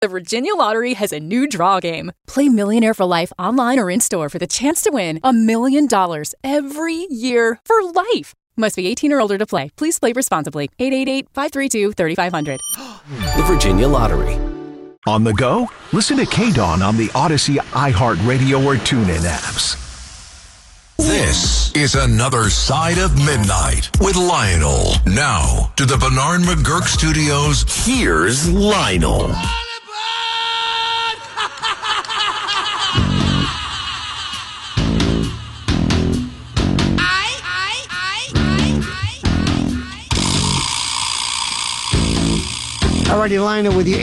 The Virginia Lottery has a new draw game. Play Millionaire for Life online or in-store for the chance to win $1 million every year for life. Must be 18 or older to play. Please play responsibly. 888-532-3500. The Virginia Lottery. On the go? Listen to KDAWN on the Odyssey, iHeartRadio, or TuneIn apps. This is Another Side of Midnight with Lionel. Now to the Bernard McGurk Studios. Here's Lionel. Alrighty, Lionel with you,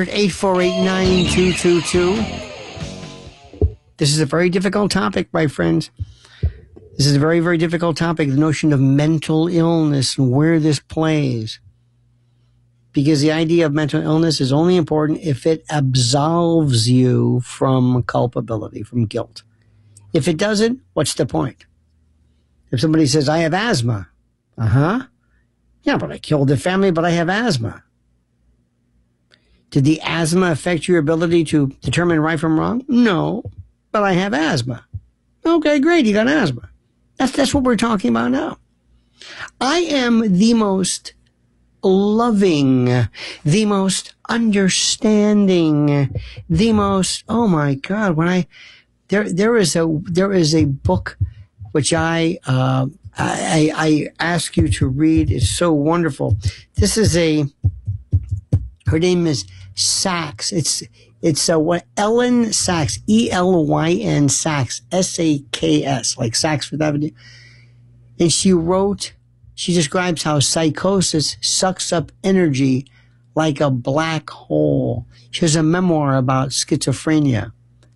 800-848-9222. This is a very difficult topic, my friends. This is a very, very difficult topic, the notion of mental illness and where this plays. Because the idea of mental illness is only important if it absolves you from culpability, from guilt. If it doesn't, what's the point? If somebody says, I have asthma. Yeah, but I killed the family, but I have asthma. Did the asthma affect your ability to determine right from wrong? No, but I have asthma. Okay, great, you got asthma. That's what we're talking about now. I am the most loving, the most understanding, the most, oh my God, when there is a book which I ask you to read. It's so wonderful. This is her name is Sachs. It's Ellen Sachs, Elyn Sachs, Saks, like Saks Fifth Avenue. And she describes how psychosis sucks up energy like a black hole. She has a memoir about schizophrenia.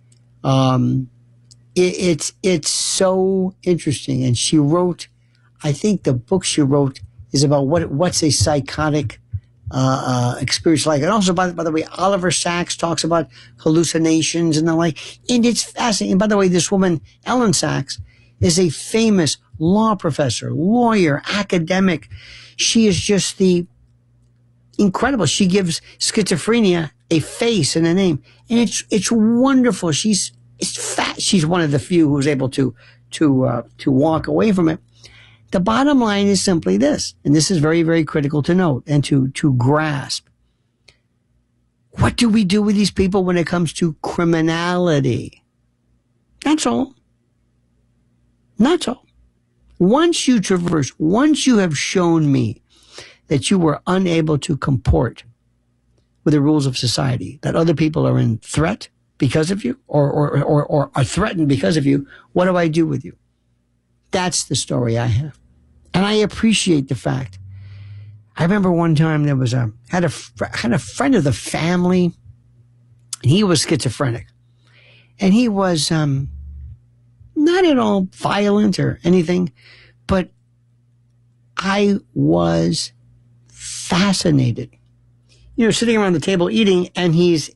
It's so interesting. And she wrote, I think the book she wrote is about what's a psychotic experience like. And also, by the way, Oliver Sacks talks about hallucinations and the like. And it's fascinating. And by the way, this woman, Ellen Sachs, is a famous law professor, lawyer, academic. She is just the incredible. She gives schizophrenia a face and a name. And it's wonderful. She's one of the few who's able to walk away from it. The bottom line is simply this, and this is very, very critical to note and to grasp. What do we do with these people when it comes to criminality? That's all. That's all. Once you have shown me that you were unable to comport with the rules of society, that other people are in threat because of you or are threatened because of you, what do I do with you? That's the story I have. And I appreciate the fact. I remember one time there was had a friend of the family, and he was schizophrenic. And he was not at all violent or anything, but I was fascinated. You know, sitting around the table eating, and he's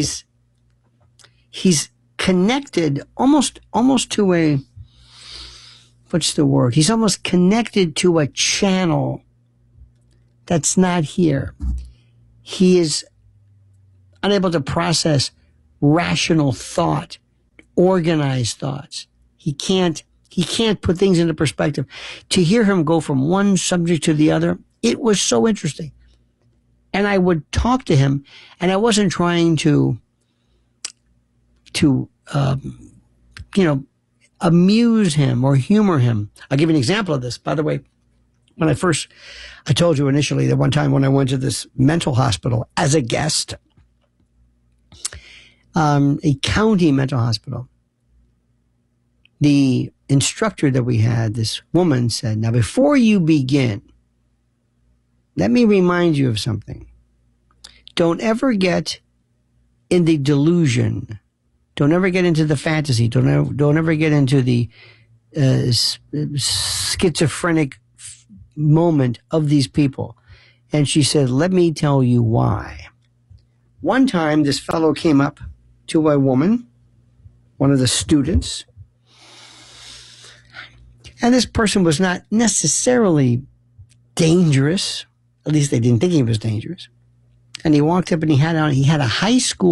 connected almost to a, what's the word? He's almost connected to a channel that's not here. He is unable to process rational thought, organized thoughts. He can't put things into perspective. To hear him go from one subject to the other, it was so interesting. And I would talk to him, and I wasn't trying to amuse him or humor him. I'll give you an example of this. By the way, when I told you initially that one time when I went to this mental hospital as a guest, a county mental hospital, the instructor that we had, this woman said, now before you begin, let me remind you of something. Don't ever get in the delusion. Don't ever get into the fantasy. Don't ever get into the schizophrenic moment of these people. And she said, let me tell you why. One time, this fellow came up to a woman, one of the students, and this person was not necessarily dangerous. At least they didn't think he was dangerous. And he walked up and he had a high school